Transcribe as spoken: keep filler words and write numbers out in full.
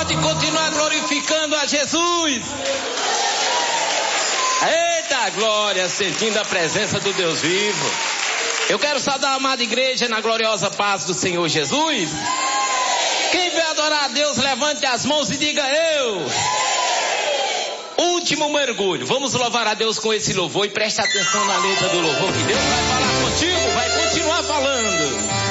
pode continuar glorificando a Jesus. Eita glória, sentindo a presença do Deus vivo. Eu quero saudar a amada igreja na gloriosa paz do Senhor Jesus. Quem vai adorar a Deus, levante as mãos e diga eu. Último mergulho. Vamos louvar a Deus com esse louvor e preste atenção na letra do louvor, que Deus vai falar contigo, vai continuar falando.